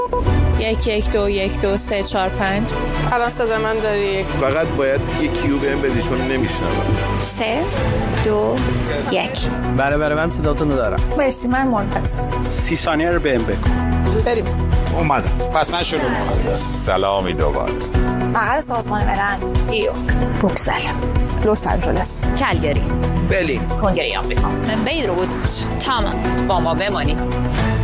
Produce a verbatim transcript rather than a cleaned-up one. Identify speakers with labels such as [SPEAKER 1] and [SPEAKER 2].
[SPEAKER 1] یک یک دو یک دو سه چهار پنج.
[SPEAKER 2] الان صدا من داری؟
[SPEAKER 3] فقط باید یک کیو بهم بدی چون نمیشنوم.
[SPEAKER 4] سه دو یک.
[SPEAKER 5] بله بله من صداتون رو دارم.
[SPEAKER 4] مرسی من منتظر.
[SPEAKER 5] سی ثانیه رو بهم بگو.
[SPEAKER 4] بریم.
[SPEAKER 6] اومدم. پس من شروع می‌کنم. سلامی دوباره.
[SPEAKER 4] مقر سازمان ملل. ایو. بروکسل. لس آنجلس. کلگری.
[SPEAKER 5] برلین.
[SPEAKER 4] کنگره آمریکا.
[SPEAKER 7] بیروت. تمام.
[SPEAKER 4] با ما بمانید.